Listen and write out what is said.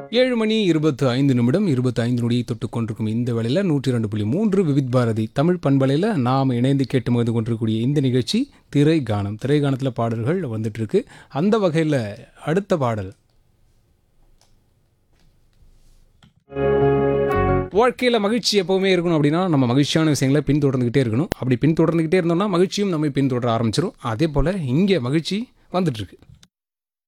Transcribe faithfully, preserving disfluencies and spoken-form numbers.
ஏழு மணி இருபத்து ஐந்து நிமிடம் இருபத்தி ஐந்து நொடியை தொட்டு கொண்டிருக்கும் இந்த வேளையில் நூற்றி ரெண்டு புள்ளி மூன்று விவித் பாரதி தமிழ் பண்பலையில் நாம் இணைந்து கேட்டு மகிழ்ந்து கொண்டிருக்கக்கூடிய இந்த நிகழ்ச்சி திரை கானம். திரை கானத்தில் பாடல்கள் வந்துட்டு இருக்கு. அந்த வகையில் அடுத்த பாடல், வாழ்க்கையில் மகிழ்ச்சி எப்போவுமே இருக்கணும் அப்படின்னா நம்ம மகிழ்ச்சியான விஷயங்களை பின்தொடர்ந்துக்கிட்டே இருக்கணும். அப்படி பின்தொடர்ந்துக்கிட்டே இருந்தோம்னா மகிழ்ச்சியும் நம்ம பின்தொடர ஆரம்பிச்சிடும். அதே போல் இங்கே மகிழ்ச்சி வந்துட்டுருக்கு.